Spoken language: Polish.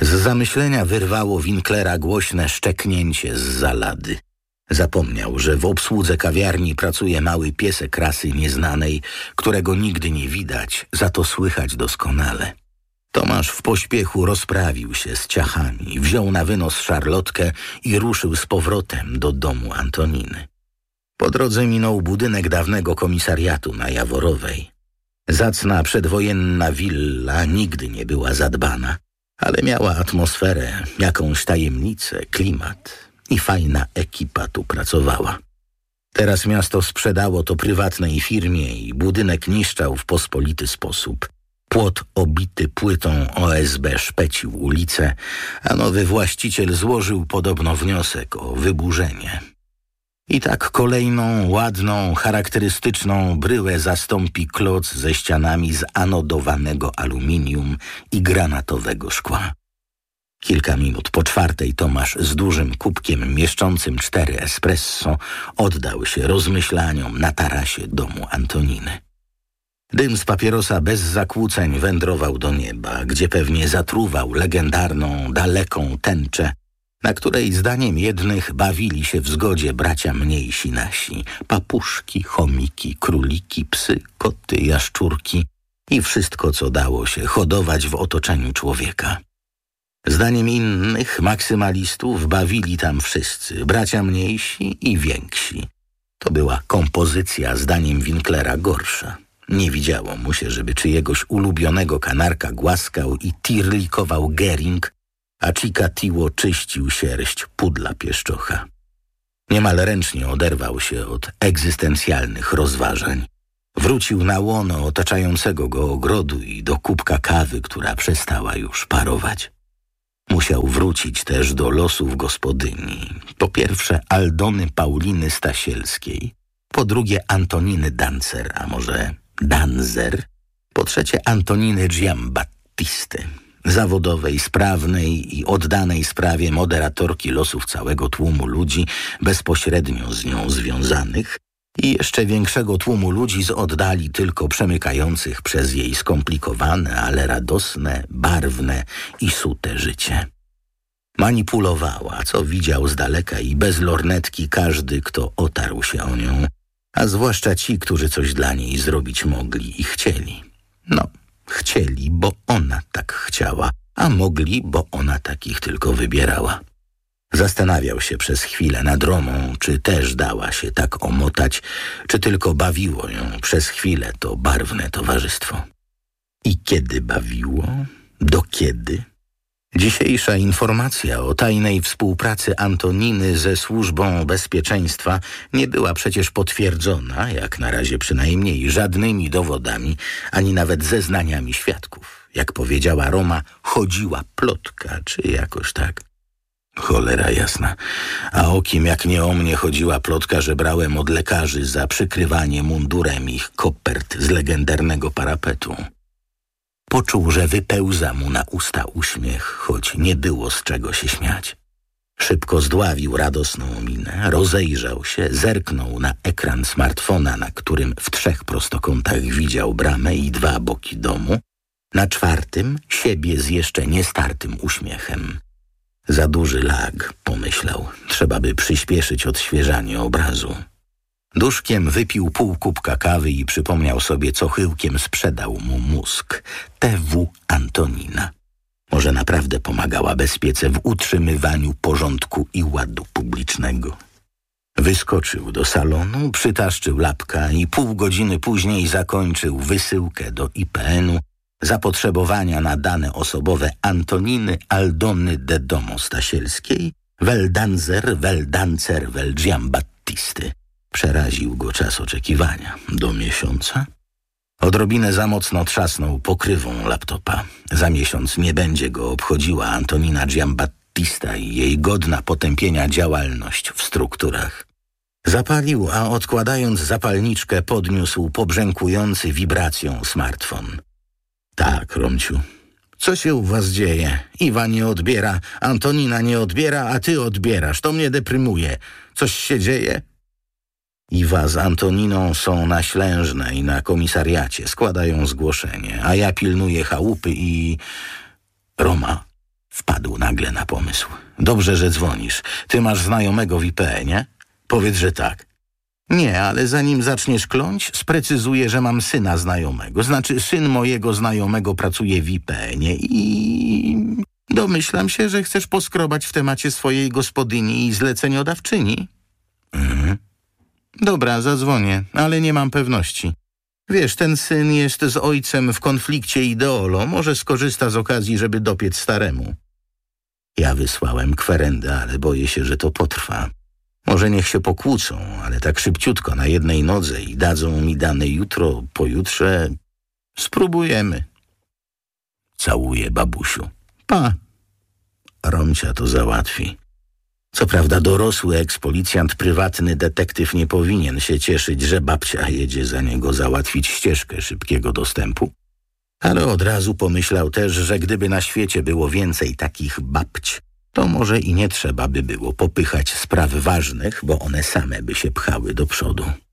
Z zamyślenia wyrwało Winklera głośne szczeknięcie z zalady. Zapomniał, że w obsłudze kawiarni pracuje mały piesek rasy nieznanej, którego nigdy nie widać, za to słychać doskonale. Tomasz w pośpiechu rozprawił się z ciachami, wziął na wynos szarlotkę i ruszył z powrotem do domu Antoniny. Po drodze minął budynek dawnego komisariatu na Jaworowej. Zacna przedwojenna willa nigdy nie była zadbana, ale miała atmosferę, jakąś tajemnicę, klimat i fajna ekipa tu pracowała. Teraz miasto sprzedało to prywatnej firmie i budynek niszczał w pospolity sposób. Płot obity płytą OSB szpecił ulicę, a nowy właściciel złożył podobno wniosek o wyburzenie. I tak kolejną, ładną, charakterystyczną bryłę zastąpi kloc ze ścianami z anodowanego aluminium i granatowego szkła. Kilka minut po 4 Tomasz z dużym kubkiem mieszczącym 4 espresso oddał się rozmyślaniom na tarasie domu Antoniny. Dym z papierosa bez zakłóceń wędrował do nieba, gdzie pewnie zatruwał legendarną, daleką tęczę, na której zdaniem jednych bawili się w zgodzie bracia mniejsi nasi, papuszki, chomiki, króliki, psy, koty, jaszczurki i wszystko, co dało się hodować w otoczeniu człowieka. Zdaniem innych maksymalistów bawili tam wszyscy, bracia mniejsi i więksi. To była kompozycja zdaniem Winklera gorsza. Nie widziało mu się, żeby czyjegoś ulubionego kanarka głaskał i tirlikował Gering, a Chikatilo czyścił sierść pudla pieszczocha. Niemal ręcznie oderwał się od egzystencjalnych rozważań. Wrócił na łono otaczającego go ogrodu i do kubka kawy, która przestała już parować. Musiał wrócić też do losów gospodyni. Po pierwsze Aldony Pauliny Stasielskiej, po drugie Antoniny Dancer, a może Danzer, po trzecie Antoniny Giambattisty, zawodowej, sprawnej i oddanej sprawie moderatorki losów całego tłumu ludzi bezpośrednio z nią związanych i jeszcze większego tłumu ludzi z oddali tylko przemykających przez jej skomplikowane, ale radosne, barwne i sute życie. Manipulowała, co widział z daleka i bez lornetki każdy, kto otarł się o nią, a zwłaszcza ci, którzy coś dla niej zrobić mogli i chcieli. No, chcieli, bo ona tak chciała, a mogli, bo ona takich tylko wybierała. Zastanawiał się przez chwilę nad Romą, czy też dała się tak omotać, czy tylko bawiło ją przez chwilę to barwne towarzystwo. I kiedy bawiło? Do kiedy? Dzisiejsza informacja o tajnej współpracy Antoniny ze Służbą Bezpieczeństwa nie była przecież potwierdzona, jak na razie przynajmniej, żadnymi dowodami, ani nawet zeznaniami świadków. Jak powiedziała Roma, chodziła plotka, czy jakoś tak. Cholera jasna. A o kim jak nie o mnie chodziła plotka, że brałem od lekarzy za przykrywanie mundurem ich kopert z legendarnego parapetu. Poczuł, że wypełza mu na usta uśmiech, choć nie było z czego się śmiać. Szybko zdławił radosną minę, rozejrzał się, zerknął na ekran smartfona, na którym w 3 prostokątach widział bramę i 2 boki domu, na 4 siebie z jeszcze niestartym uśmiechem. Za duży lag, pomyślał, trzeba by przyspieszyć odświeżanie obrazu. Duszkiem wypił pół kubka kawy i przypomniał sobie, co chyłkiem sprzedał mu mózg. TW Antonina. Może naprawdę pomagała bezpiece w utrzymywaniu porządku i ładu publicznego. Wyskoczył do salonu, przytaszczył lapka i pół godziny później zakończył wysyłkę do IPN-u zapotrzebowania na dane osobowe Antoniny Aldony de Domo Stasielskiej, Weldancer, Giambattisty. Przeraził go czas oczekiwania. Do miesiąca? Odrobinę za mocno trzasnął pokrywą laptopa. Za miesiąc nie będzie go obchodziła Antonina Giambattista i jej godna potępienia działalność w strukturach. Zapalił, a odkładając zapalniczkę podniósł pobrzękujący wibracją smartfon. Tak, Romciu. Co się u was dzieje? Iwa nie odbiera, Antonina nie odbiera, a ty odbierasz. To mnie deprymuje. Coś się dzieje? Iwa z Antoniną są na Ślężnej i na komisariacie. Składają zgłoszenie, a ja pilnuję chałupy i... Roma, Wpadł nagle na pomysł. Dobrze, że dzwonisz. Ty masz znajomego w IPE, nie? Powiedz, że tak. Nie, ale zanim zaczniesz kląć, sprecyzuję, że mam syna znajomego. Znaczy, syn mojego znajomego pracuje w IPN-ie i domyślam się, że chcesz poskrobać w temacie swojej gospodyni i zleceniodawczyni. Dobra, zadzwonię, ale nie mam pewności. Wiesz, ten syn jest z ojcem w konflikcie ideolo. Może skorzysta z okazji, żeby dopiec staremu. Ja wysłałem kwerendę, ale boję się, że to potrwa. Może niech się pokłócą, ale tak szybciutko na jednej nodze i dadzą mi dane jutro, pojutrze. Spróbujemy. Całuję, babusiu. Pa. Romcia to załatwi. Co prawda dorosły ekspolicjant, prywatny detektyw nie powinien się cieszyć, że babcia jedzie za niego załatwić ścieżkę szybkiego dostępu. Ale od razu pomyślał też, że gdyby na świecie było więcej takich babć, to może i nie trzeba by było popychać spraw ważnych, bo one same by się pchały do przodu.